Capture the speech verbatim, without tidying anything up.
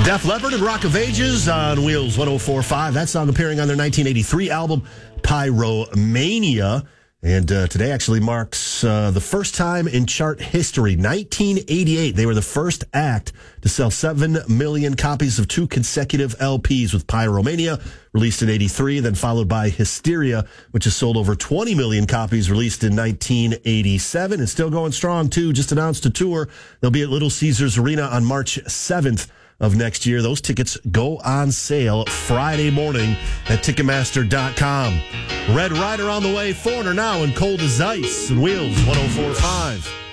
Def Leppard and Rock of Ages on Wheels one oh four point five. That song appearing on their nineteen eighty-three album, Pyromania. And uh, today actually marks uh, the first time in chart history. nineteen eighty-eight, they were the first act to sell seven million copies of two consecutive L Ps with Pyromania, released in eighty-three, then followed by Hysteria, which has sold over twenty million copies, released in nineteen eighty-seven. And still going strong, too. Just announced a tour. They'll be at Little Caesars Arena on March seventh of next year. Those tickets go on sale Friday morning at Ticketmaster dot com. Red Rider on the way, Foreigner now, and Cold as Ice, and Wheels one oh four point five.